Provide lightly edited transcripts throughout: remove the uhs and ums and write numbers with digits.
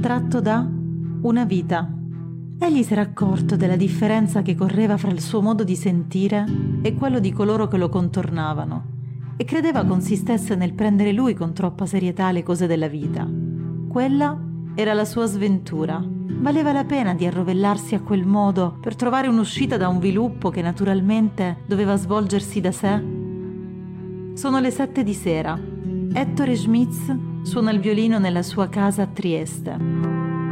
attratto da una vita. Egli si era accorto della differenza che correva fra il suo modo di sentire e quello di coloro che lo contornavano e credeva consistesse nel prendere lui con troppa serietà le cose della vita. Quella era la sua sventura. Valeva la pena di arrovellarsi a quel modo per trovare un'uscita da un viluppo che naturalmente doveva svolgersi da sé? Sono le 7 di sera. Ettore Schmitz suona il violino nella sua casa a Trieste.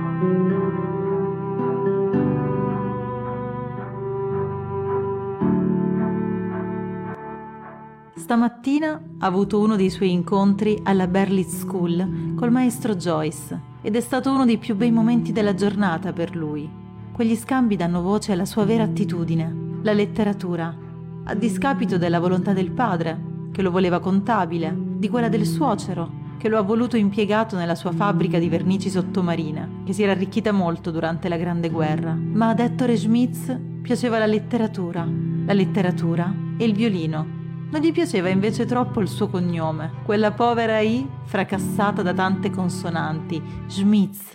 Stamattina ha avuto uno dei suoi incontri alla Berlitz School col maestro Joyce ed è stato uno dei più bei momenti della giornata per lui. Quegli scambi danno voce alla sua vera attitudine, la letteratura, a discapito della volontà del padre, che lo voleva contabile, di quella del suocero, che lo ha voluto impiegato nella sua fabbrica di vernici sottomarine, che si era arricchita molto durante la Grande Guerra. Ma ad Ettore Schmitz piaceva la letteratura e il violino. Non gli piaceva invece troppo il suo cognome, quella povera I fracassata da tante consonanti, Schmitz.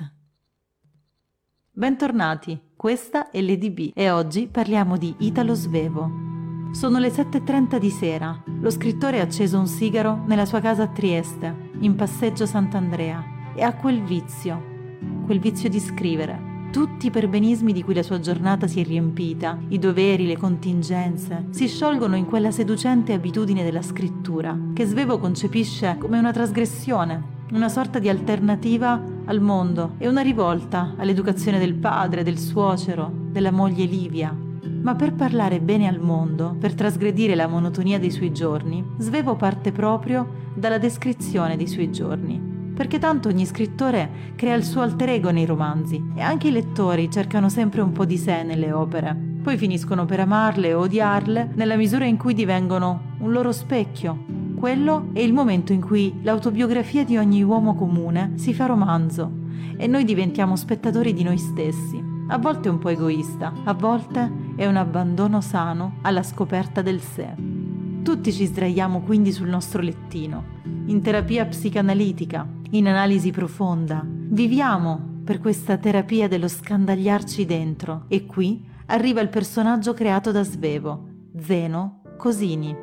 Bentornati, questa è Lady B e oggi parliamo di Italo Svevo. Sono le 7:30 di sera, lo scrittore ha acceso un sigaro nella sua casa a Trieste, in passeggio Sant'Andrea, e ha quel vizio di scrivere. Tutti i perbenismi di cui la sua giornata si è riempita, i doveri, le contingenze, si sciolgono in quella seducente abitudine della scrittura, che Svevo concepisce come una trasgressione, una sorta di alternativa al mondo e una rivolta all'educazione del padre, del suocero, della moglie Livia. Ma per parlare bene al mondo, per trasgredire la monotonia dei suoi giorni, Svevo parte proprio dalla descrizione dei suoi giorni. Perché tanto ogni scrittore crea il suo alter ego nei romanzi e anche i lettori cercano sempre un po' di sé nelle opere. Poi finiscono per amarle o odiarle nella misura in cui divengono un loro specchio. Quello è il momento in cui l'autobiografia di ogni uomo comune si fa romanzo e noi diventiamo spettatori di noi stessi. A volte è un po' egoista, a volte è un abbandono sano alla scoperta del sé. Tutti ci sdraiamo quindi sul nostro lettino, in terapia psicanalitica, in analisi profonda. Viviamo per questa terapia dello scandagliarci dentro e qui arriva il personaggio creato da Svevo, Zeno Cosini.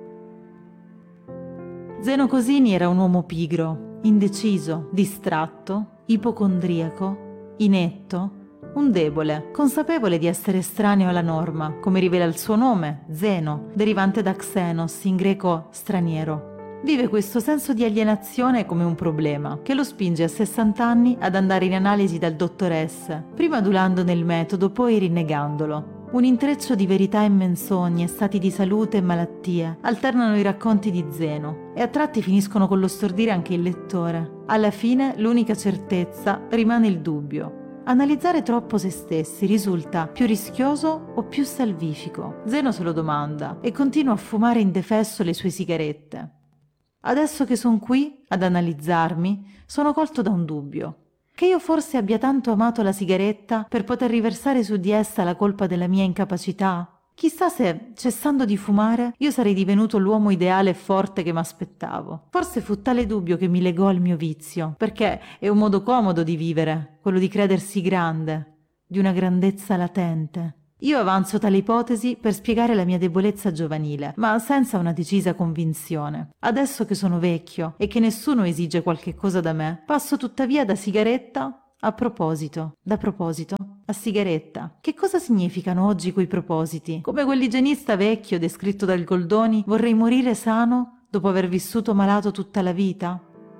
Zeno Cosini era un uomo pigro, indeciso, distratto, ipocondriaco, inetto, un debole, consapevole di essere estraneo alla norma, come rivela il suo nome, Zeno, derivante da xenos, in greco straniero. Vive questo senso di alienazione come un problema, che lo spinge a 60 anni ad andare in analisi dal dottor S, prima adulando nel metodo, poi rinnegandolo. Un intreccio di verità e menzogne, stati di salute e malattie, alternano i racconti di Zeno e a tratti finiscono con lo stordire anche il lettore. Alla fine l'unica certezza rimane il dubbio. Analizzare troppo se stessi risulta più rischioso o più salvifico? Zeno se lo domanda e continua a fumare indefesso le sue sigarette. Adesso che sono qui ad analizzarmi, sono colto da un dubbio. Che io forse abbia tanto amato la sigaretta per poter riversare su di essa la colpa della mia incapacità? Chissà se, cessando di fumare, io sarei divenuto l'uomo ideale e forte che m'aspettavo. Forse fu tale dubbio che mi legò al mio vizio, perché è un modo comodo di vivere, quello di credersi grande, di una grandezza latente. Io avanzo tale ipotesi per spiegare la mia debolezza giovanile, ma senza una decisa convinzione. Adesso che sono vecchio e che nessuno esige qualche cosa da me, passo tuttavia da sigaretta a proposito, da proposito a sigaretta. Che cosa significano oggi quei propositi? Come quell'igienista vecchio descritto dal Goldoni, vorrei morire sano dopo aver vissuto malato tutta la vita?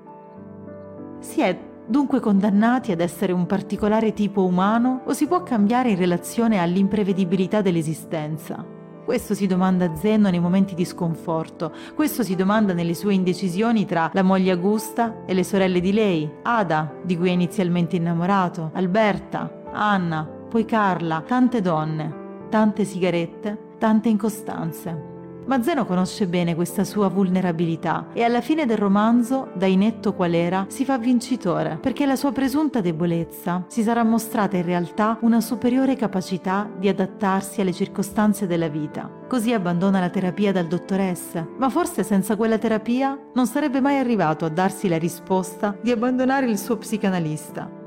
Si è dunque condannati ad essere un particolare tipo umano o si può cambiare in relazione all'imprevedibilità dell'esistenza? Questo si domanda Zeno nei momenti di sconforto, questo si domanda nelle sue indecisioni tra la moglie Augusta e le sorelle di lei, Ada, di cui è inizialmente innamorato, Alberta, Anna, poi Carla, tante donne, tante sigarette, tante incostanze. Ma Zeno conosce bene questa sua vulnerabilità e alla fine del romanzo, da inetto qual era, si fa vincitore, perché la sua presunta debolezza si sarà mostrata in realtà una superiore capacità di adattarsi alle circostanze della vita. Così abbandona la terapia dal dottor S, ma forse senza quella terapia non sarebbe mai arrivato a darsi la risposta di abbandonare il suo psicanalista.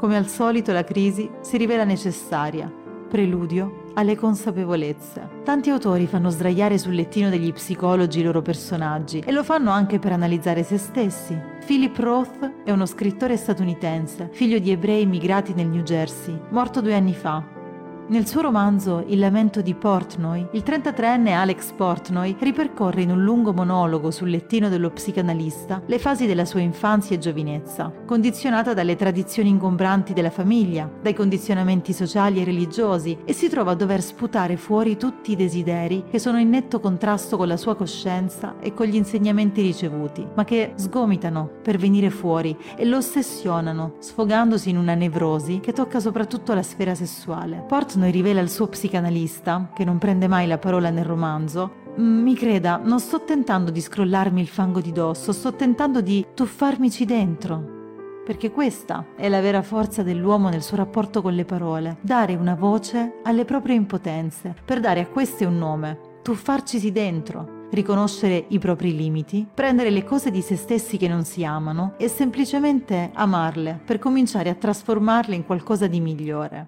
come al solito la crisi si rivela necessaria, preludio alle consapevolezze. Tanti autori fanno sdraiare sul lettino degli psicologi i loro personaggi e lo fanno anche per analizzare se stessi. Philip Roth è uno scrittore statunitense, figlio di ebrei immigrati nel New Jersey, morto 2 anni fa. Nel suo romanzo Il lamento di Portnoy, il 33enne Alex Portnoy ripercorre in un lungo monologo sul lettino dello psicanalista le fasi della sua infanzia e giovinezza, condizionata dalle tradizioni ingombranti della famiglia, dai condizionamenti sociali e religiosi, e si trova a dover sputare fuori tutti i desideri che sono in netto contrasto con la sua coscienza e con gli insegnamenti ricevuti, ma che sgomitano per venire fuori e lo ossessionano, sfogandosi in una nevrosi che tocca soprattutto la sfera sessuale. Portnoy rivela al suo psicanalista, che non prende mai la parola nel romanzo: mi creda, non sto tentando di scrollarmi il fango di dosso, sto tentando di tuffarmici dentro. Perché questa è la vera forza dell'uomo nel suo rapporto con le parole: dare una voce alle proprie impotenze, per dare a queste un nome, tuffarcisi dentro, riconoscere i propri limiti, prendere le cose di se stessi che non si amano e semplicemente amarle, per cominciare a trasformarle in qualcosa di migliore.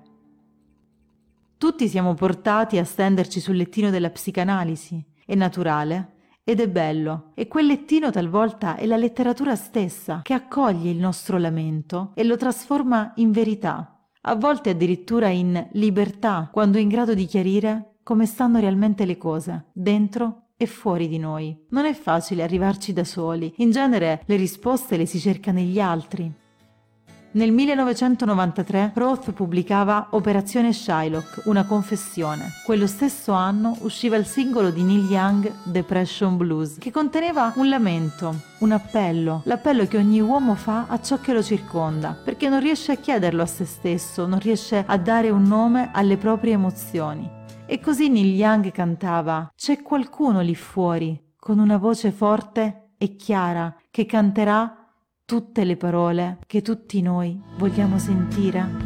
Tutti siamo portati a stenderci sul lettino della psicanalisi, è naturale ed è bello, e quel lettino talvolta è la letteratura stessa che accoglie il nostro lamento e lo trasforma in verità, a volte addirittura in libertà, quando è in grado di chiarire come stanno realmente le cose, dentro e fuori di noi. Non è facile arrivarci da soli, in genere le risposte le si cerca negli altri. Nel 1993 Roth pubblicava Operazione Shylock, una confessione. Quello stesso anno usciva il singolo di Neil Young, Depression Blues, che conteneva un lamento, un appello, l'appello che ogni uomo fa a ciò che lo circonda, perché non riesce a chiederlo a se stesso, non riesce a dare un nome alle proprie emozioni. E così Neil Young cantava: «C'è qualcuno lì fuori, con una voce forte e chiara, che canterà tutte le parole che tutti noi vogliamo sentire».